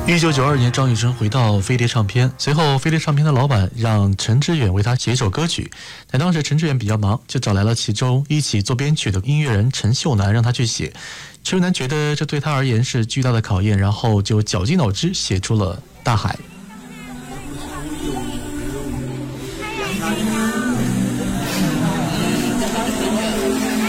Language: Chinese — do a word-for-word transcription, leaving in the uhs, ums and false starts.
一九九二年，张雨生回到飞碟唱片，随后飞碟唱片的老板让陈志远为他写一首歌曲，但当时陈志远比较忙，就找来了其中一起做编曲的音乐人陈秀楠让他去写。陈秀楠觉得这对他而言是巨大的考验，然后就绞尽脑汁写出了《大海》。